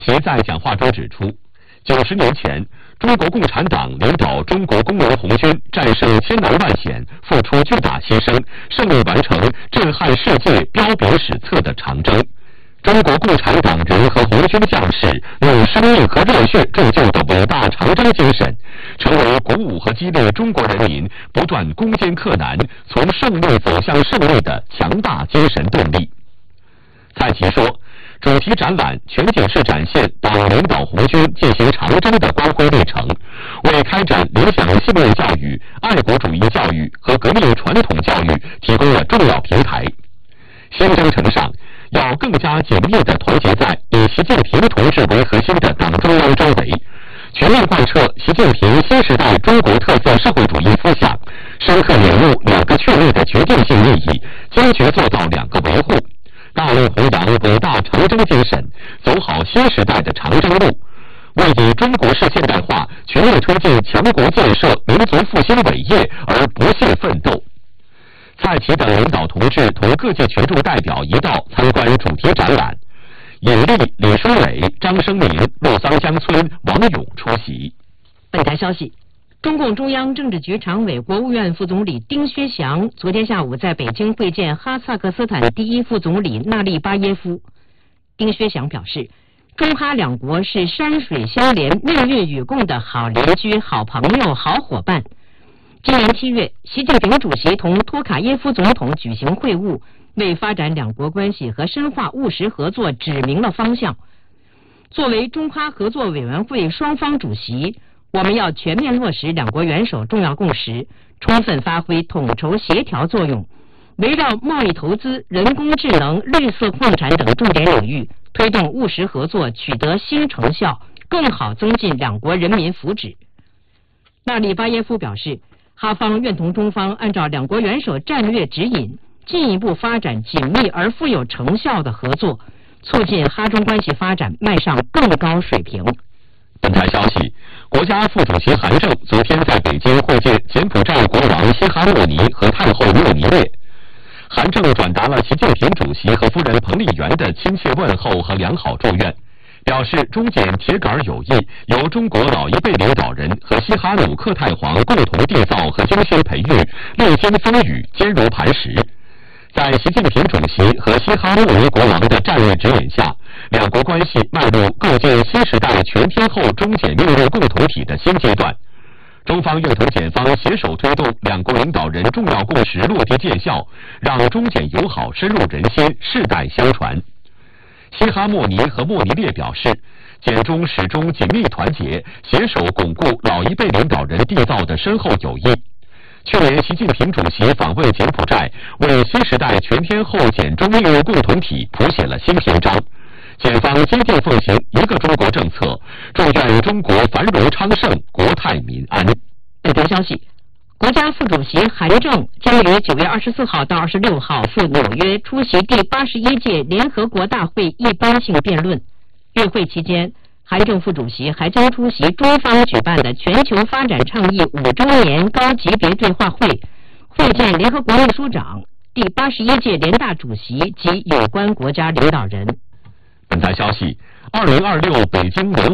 其在讲话中指出，90年前，中国共产党领导中国工农红军战胜千难万险，付出巨大牺牲，胜利完成震撼世界、彪炳史册的长征。中国共产党人和红军将士用生命和热血铸就的伟大长征精神，成为鼓舞和激励中国人民不断攻坚克难、从胜利走向胜利的强大精神动力。蔡奇说，主题展览全景式展现党领导红军进行长征的光辉历程，为开展理想信念教育、爱国主义教育和革命传统教育提供了重要平台。新征程上，要更加紧密地团结在以习近平同志为核心的党中央周围，全面贯彻习近平新时代中国特色社会主义思想，深刻领悟2个确立的决定性意义，坚决做到2个维护，大力弘扬伟大长征精神，走好新时代的长征路，为以中国式现代化全力推进强国建设、民族复兴伟业而不懈奋斗。蔡奇等领导同志同各界群众代表一道参观主题展览，尹力、李书伟、张生民、陆桑江村、王勇出席。 本台消息，中共中央政治局常委、国务院副总理丁薛祥昨天下午在北京会见哈萨克斯坦第1副总理纳利巴耶夫。丁薛祥表示，中哈两国是山水相连、命运与共的好邻居、好朋友、好伙伴。今年7月，习近平主席同托卡耶夫总统举行会晤，为发展两国关系和深化务实合作指明了方向。作为中哈合作委员会双方主席，我们要全面落实两国元首重要共识，充分发挥统筹协调作用，围绕贸易投资、人工智能、绿色矿产等重点领域，推动务实合作取得新成效，更好增进两国人民福祉。纳利巴耶夫表示，哈方愿同中方按照两国元首战略指引，进一步发展紧密而富有成效的合作，促进哈中关系发展迈上更高水平。 本台消息，国家副主席韩正昨天在北京会见柬埔寨国王西哈莫尼和太后莫尼列。韩正转达了习近平主席和夫人彭丽媛的亲切问候和良好祝愿，表示中柬铁杆友谊由中国老一辈领导人和西哈努克太皇共同缔造和精心培育，历经风雨，坚如磐石。在习近平主席和西哈莫尼国王的战略指引下，两国关系迈入构建新时代全天候中柬命运共同体的新阶段。中方愿同柬方携手推动两国领导人重要共识落地见效，让中柬友好深入人心，世代相传。西哈莫尼和莫尼列表示，柬中始终紧密团结，携手巩固老一辈领导人缔造的深厚友谊。去年，习近平主席访问柬埔寨，为新时代全天候柬中命运共同体谱写了新篇章。柬方坚定奉行一个中国政策，祝愿中国繁荣昌盛，国泰民安。 本条消息，国家副主席韩正将于9月24号到26号赴纽约出席第81届联合国大会一般性辩论。与会期间，韩正副主席还将出席中方举办的全球发展倡议5周年高级别对话会，会见联合国秘书长、第81届联大主席及有关国家领导人。 本台消息，2026北京文